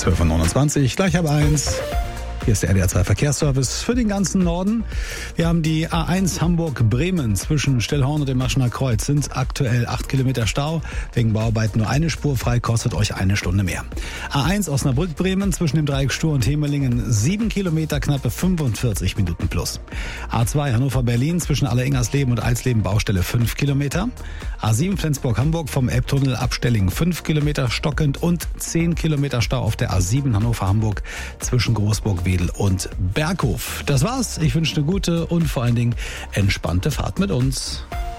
12:29 Uhr, gleich ab 1. Hier ist der RDR 2 Verkehrsservice für den ganzen Norden. Wir haben die A1 Hamburg-Bremen zwischen Stellhorn und dem Maschener Kreuz. Sind aktuell 8 Kilometer Stau. Wegen Bauarbeiten nur eine Spur frei, kostet euch eine Stunde mehr. A1 Osnabrück-Bremen zwischen dem Dreieck Stur und Hemelingen 7 Kilometer, knappe 45 Minuten plus. A2 Hannover-Berlin zwischen Alleringersleben und Eisleben Baustelle 5 Kilometer. A7 Flensburg-Hamburg vom Elbtunnel Abstelling 5 Kilometer stockend und 10 Kilometer Stau auf der A7 Hannover-Hamburg zwischen Großburg, Wedel und Berghof. Das war's. Ich wünsche eine gute und vor allen Dingen entspannte Fahrt mit uns.